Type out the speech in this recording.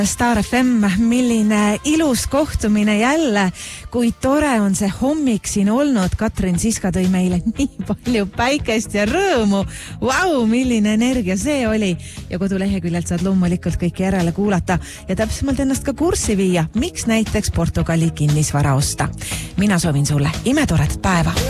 Star FM, milline ilus kohtumine jälle, kui tore on see hommik siin olnud. Katrin Siska tõi meile nii palju päikest ja rõõmu. Vau, milline energia see oli. Ja koduleheküljelt saad loomulikult kõik järele kuulata ja täpsemalt ennast ka kurssi viia, miks näiteks Portugali kinnisvara osta. Mina soovin sulle imetoredat päeva.